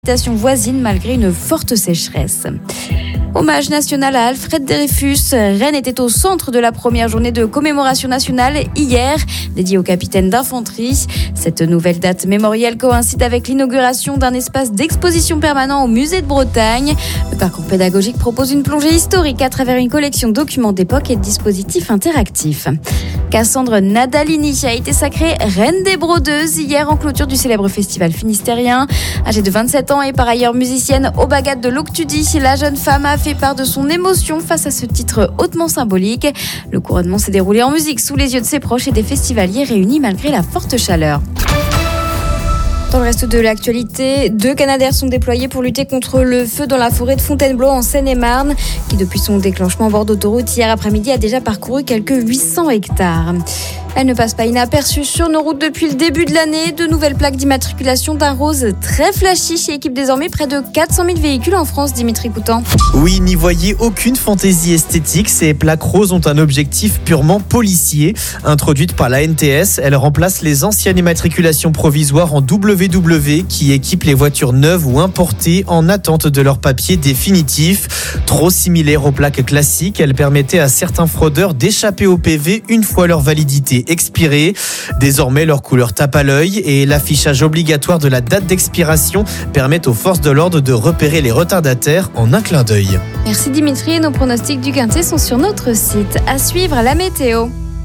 voisine malgré une forte sécheresse. Hommage national à Alfred Dreyfus. Rennes était au centre de la première journée de commémoration nationale hier, dédiée au capitaine d'infanterie. Cette nouvelle date mémorielle coïncide avec l'inauguration d'un espace d'exposition permanent au musée de Bretagne. Le parcours pédagogique propose une plongée historique à travers une collection de documents d'époque et de dispositifs interactifs. Cassandre Nadalini a été sacrée reine des brodeuses hier en clôture du célèbre festival finistérien. Âgée de 27 ans et par ailleurs musicienne au bagat de l'Octudie, la jeune femme a fait part de son émotion face à ce titre hautement symbolique. Le couronnement s'est déroulé en musique sous les yeux de ses proches et des festivaliers réunis malgré la forte chaleur. Dans le reste de l'actualité, 2 Canadair sont déployés pour lutter contre le feu dans la forêt de Fontainebleau en Seine-et-Marne, qui depuis son déclenchement en bord d'autoroute hier après-midi a déjà parcouru quelques 800 hectares. Elle ne passe pas inaperçue sur nos routes depuis le début de l'année. De nouvelles plaques d'immatriculation d'un rose très flashy équipent désormais près de 400 000 véhicules en France, Dimitri Coutan. Oui, n'y voyez aucune fantaisie esthétique. Ces plaques roses ont un objectif purement policier. Introduites par la NTS, elles remplacent les anciennes immatriculations provisoires en WW qui équipent les voitures neuves ou importées en attente de leur papier définitif. Trop similaires aux plaques classiques, elles permettaient à certains fraudeurs d'échapper au PV une fois leur validité expirée. Désormais, leur couleur tape à l'œil et l'affichage obligatoire de la date d'expiration permet aux forces de l'ordre de repérer les retardataires en un clin d'œil. Merci Dimitri, nos pronostics du Quintet sont sur notre site. À suivre la météo.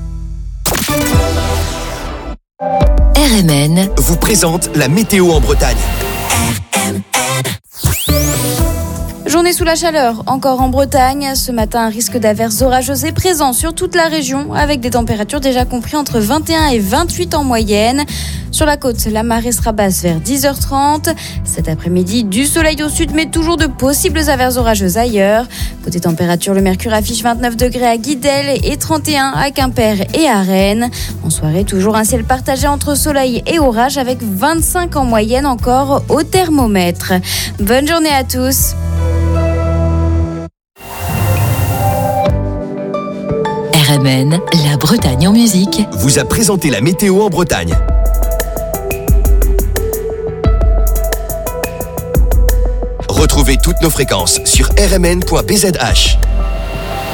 RMN vous présente la météo en Bretagne. Journée sous la chaleur, encore en Bretagne. Ce matin, un risque d'averses orageuses est présent sur toute la région, avec des températures déjà comprises entre 21 et 28 en moyenne. Sur la côte, la marée sera basse vers 10h30. Cet après-midi, du soleil au sud, mais toujours de possibles averses orageuses ailleurs. Côté température, le mercure affiche 29 degrés à Guidel et 31 à Quimper et à Rennes. En soirée, toujours un ciel partagé entre soleil et orage, avec 25 en moyenne encore au thermomètre. Bonne journée à tous. RMN, la Bretagne en musique, vous a présenté la météo en Bretagne. Retrouvez toutes nos fréquences sur rmn.bzh.